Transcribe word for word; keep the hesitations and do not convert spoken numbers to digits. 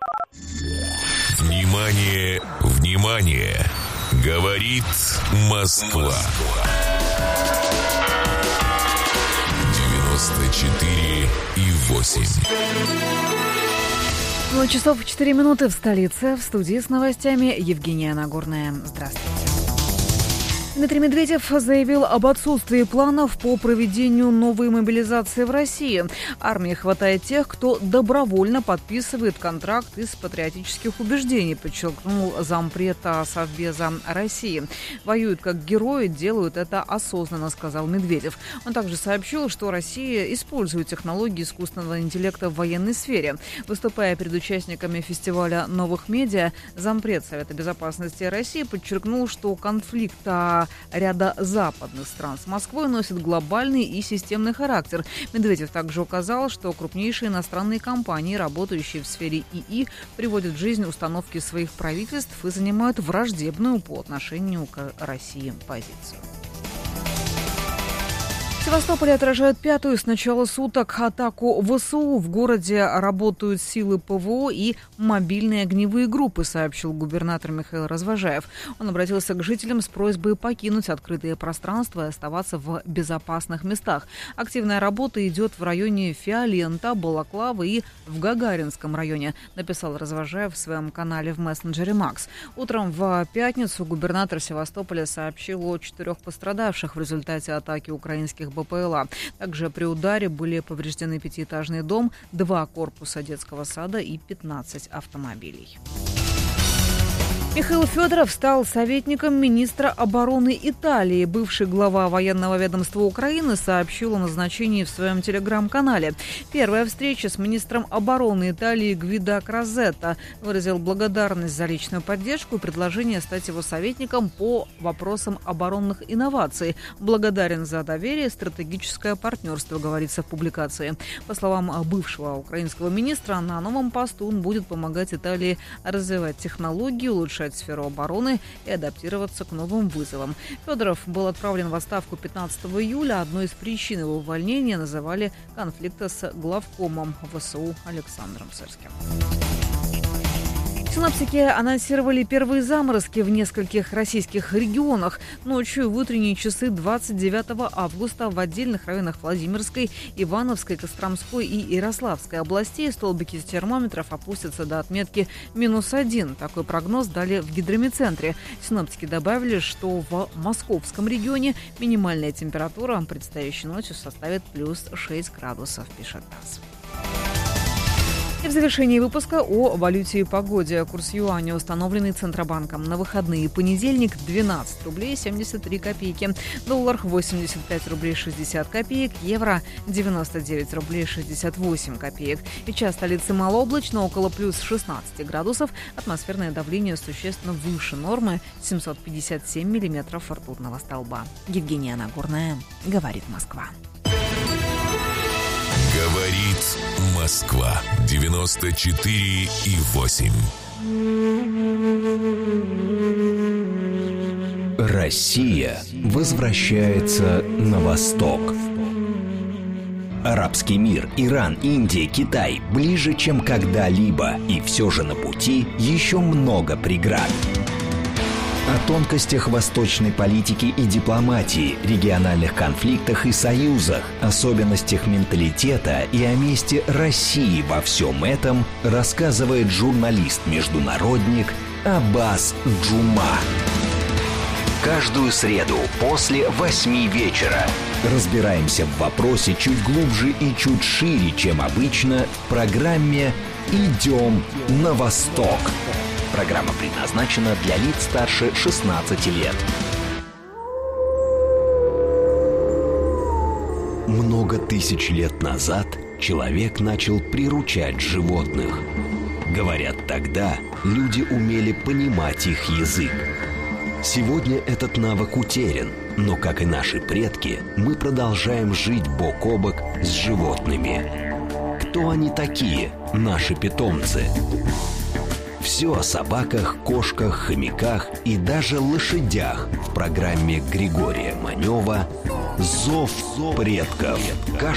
Внимание, внимание! Говорит Москва. девяносто четыре и восемь. Ну, часов четыре минуты в столице. В студии с новостями Евгения Нагорная. Здравствуйте. Дмитрий Медведев заявил об отсутствии планов по проведению новой мобилизации в России. Армии хватает тех, кто добровольно подписывает контракт из патриотических убеждений, подчеркнул зампреда Совбеза России. Воюют как герои, делают это осознанно, сказал Медведев. Он также сообщил, что Россия использует технологии искусственного интеллекта в военной сфере. Выступая перед участниками фестиваля новых медиа, зампред Совета безопасности России подчеркнул, что конфликт ряда западных стран с Москвой носит глобальный и системный характер. Медведев также указал, что крупнейшие иностранные компании, работающие в сфере ИИ, приводят в жизнь установки своих правительств и занимают враждебную по отношению к России позицию. В Севастополе отражают пятую с начала суток атаку ВСУ. В городе работают силы ПВО и мобильные огневые группы, сообщил губернатор Михаил Развожаев. Он обратился к жителям с просьбой покинуть открытые пространства и оставаться в безопасных местах. Активная работа идет в районе Фиолента, Балаклавы и в Гагаринском районе, написал Развожаев в своем канале в мессенджере Макс. Утром в пятницу губернатор Севастополя сообщил о четырех пострадавших в результате атаки украинских БПЛА. Также при ударе были повреждены пятиэтажный дом, два корпуса детского сада и пятнадцать автомобилей. Михаил Федоров стал советником министра обороны Италии. Бывший глава военного ведомства Украины сообщил о назначении в своем телеграм-канале. Первая встреча с министром обороны Италии Гвидо Крозетто выразил благодарность за личную поддержку и предложение стать его советником по вопросам оборонных инноваций. Благодарен за доверие и стратегическое партнерство, говорится в публикации. По словам бывшего украинского министра, на новом посту он будет помогать Италии развивать технологии, улучшать сферу обороны и адаптироваться к новым вызовам. Федоров был отправлен в отставку пятнадцатого июля. Одной из причин его увольнения называли конфликта с главкомом ВСУ Александром Сырским. Синоптики анонсировали первые заморозки в нескольких российских регионах. Ночью в утренние часы двадцать девятого августа в отдельных районах Владимирской, Ивановской, Костромской и Ярославской областей столбики термометров опустятся до отметки минус один. Такой прогноз дали в гидромедцентре. Синоптики добавили, что в московском регионе минимальная температура предстоящей ночью составит плюс шесть градусов, пишет ТАСС. И в завершении выпуска о валюте и погоде. Курс юаня, установленный Центробанком на выходные. Понедельник – двенадцать рублей семьдесят три копейки. Доллар – восемьдесят пять рублей шестьдесят копеек. Евро – девяносто девять рублей шестьдесят восемь копеек. Сейчас столицы малооблачно, около плюс шестнадцати градусов. Атмосферное давление существенно выше нормы – семьсот пятьдесят семь миллиметров ртутного столба. Евгения Нагорная. Говорит Москва. Говорит Москва. девяносто четыре и восемь. Россия возвращается на восток. Арабский мир, Иран, Индия, Китай ближе, чем когда-либо. И все же на пути еще много преград. О тонкостях восточной политики и дипломатии, региональных конфликтах и союзах, особенностях менталитета и о месте России во всем этом рассказывает журналист-международник Аббас Джума. Каждую среду после восьми вечера разбираемся в вопросе чуть глубже и чуть шире, чем обычно, в программе «Идем на восток». Программа предназначена для лиц старше шестнадцати лет. Много тысяч лет назад человек начал приручать животных. Говорят, тогда люди умели понимать их язык. Сегодня этот навык утерян, но, как и наши предки, мы продолжаем жить бок о бок с животными. Кто они такие, наши питомцы? Все о собаках, кошках, хомяках и даже лошадях в программе Григория Манева «Зов предков».